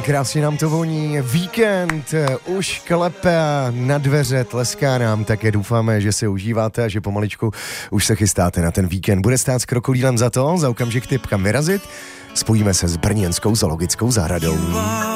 krásně nám to voní, víkend už klepe na dveře, tleská nám, také doufáme, že si užíváte a že pomaličku už se chystáte na ten víkend. Bude stát s krokodýlem za okamžik tip, kam vyrazit, spojíme se s brněnskou zoologickou zahradou.